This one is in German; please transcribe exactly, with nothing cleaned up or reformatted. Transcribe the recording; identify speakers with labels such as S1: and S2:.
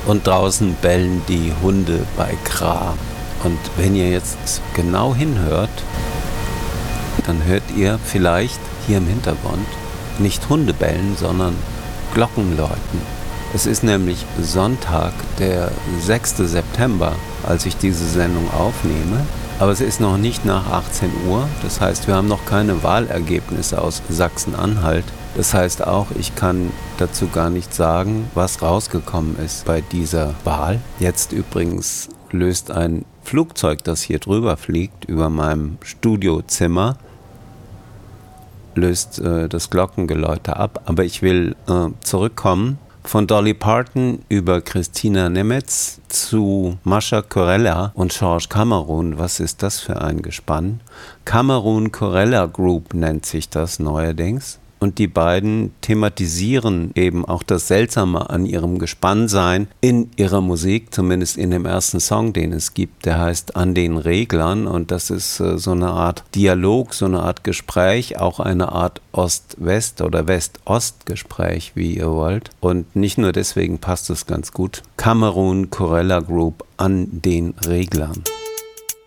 S1: und draußen bellen die Hunde bei Kra. Und wenn ihr jetzt genau hinhört, dann hört ihr vielleicht hier im Hintergrund nicht Hunde bellen, sondern Glocken läuten. Es ist nämlich Sonntag, der sechster September, als ich diese Sendung aufnehme. Aber es ist noch nicht nach achtzehn Uhr. Das heißt, wir haben noch keine Wahlergebnisse aus Sachsen-Anhalt. Das heißt auch, ich kann dazu gar nicht sagen, was rausgekommen ist bei dieser Wahl. Jetzt übrigens löst ein Flugzeug, das hier drüber fliegt, über meinem Studiozimmer, löst äh, das Glockengeläute ab. Aber ich will äh, zurückkommen von Dolly Parton über Christina Nemetz zu Mascha Corella und George Cameron. Was ist das für ein Gespann? Cameron Corella Group nennt sich das neuerdings. Und die beiden thematisieren eben auch das Seltsame an ihrem Gespannsein in ihrer Musik, zumindest in dem ersten Song, den es gibt, der heißt An den Reglern. Und das ist äh, so eine Art Dialog, so eine Art Gespräch, auch eine Art Ost-West- oder West-Ost-Gespräch, wie ihr wollt. Und nicht nur deswegen passt es ganz gut. Cameron Corella Group, An den Reglern.